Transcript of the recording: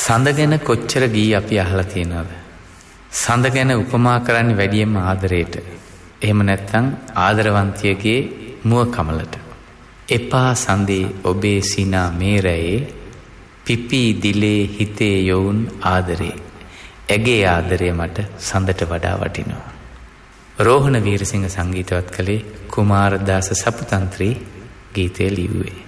සඳ ගැන කොච්චර ගී අපි අහලා තියෙනවද? සඳ ගැන උපමා කරන්නේ වැඩියෙන්ම ආදරයට. එහෙම නැත්නම් ආදරවන්තියගේ මුව කමලට. එපා සඳේ ඔබේ සිනා මේරයේ පිපි දිලේ හිතේ යොවුන් ආදරේ. ඇගේ ආදරය මට සඳට වඩා වටිනවා. රෝහණ වීරසිංහ සංගීතවත් කළේ කුමාරදාස සපුතන්ත්‍රී ගීතය ලිව්වේ.